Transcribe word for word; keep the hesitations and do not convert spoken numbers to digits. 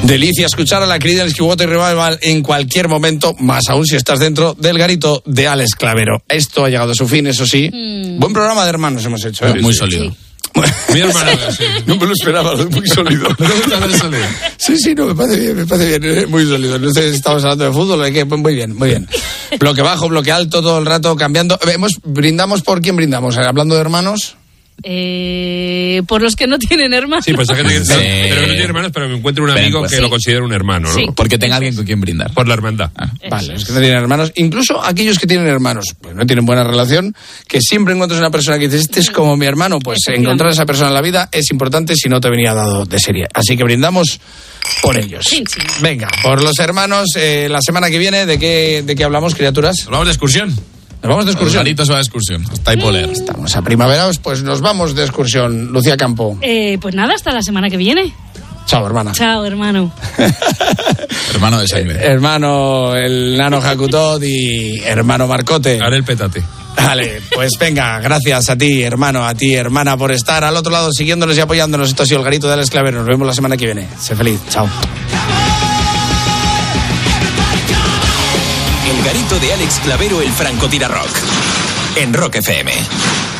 Delicia escuchar a la Creedence Clearwater Revival en cualquier momento, más aún si estás dentro del garito de Alex Clavero. Esto ha llegado a su fin, eso sí. Mm. Buen programa de hermanos hemos hecho, ¿eh? Sí, muy sí, sólido. Sí. Mi hermano, sí. No me lo esperaba, muy sólido. ¿No te gusta ver sólido? Sí, sí, no, me parece bien, me parece bien, muy sólido. No sé si estamos hablando de fútbol, ¿de qué? Muy bien, muy bien. Bloque bajo, bloque alto, todo el rato cambiando. Hemos, brindamos por quién brindamos, hablando de hermanos. Eh, por los que no tienen hermanos. Sí, pues hay gente que, sí. pero que no tiene hermanos, pero me encuentro un amigo pues, que sí. lo considera un hermano, ¿no? Sí. Porque tenga alguien con quien brindar. Por la hermandad. Ah, vale, los que no tienen hermanos, incluso aquellos que tienen hermanos, pues no tienen buena relación, que siempre encuentras una persona que dices, este es como mi hermano, pues encontrar a esa persona en la vida es importante si no te venía dado de serie. Así que brindamos por ellos. Sí, sí. Venga, por los hermanos, eh, la semana que viene, ¿de qué, de qué hablamos, criaturas? Hablamos de excursión. Nos vamos de excursión. Los se va de excursión. Hasta Hipoler. Estamos a primavera, pues nos vamos de excursión. Lucía Campo. Eh, pues nada, hasta la semana que viene. Chao, hermana. Chao, hermano. Hermano de sangre. Eh, hermano, el nano Jacutod y hermano Marcote. Haré el petate. Vale, pues venga, gracias a ti, hermano, a ti, hermana, por estar al otro lado siguiéndonos y apoyándonos. Esto ha sido el Garito de Alex Clavero. Nos vemos la semana que viene. Sé feliz. Chao. El Garito de Alex Clavero, el francotirador. En Rock F M.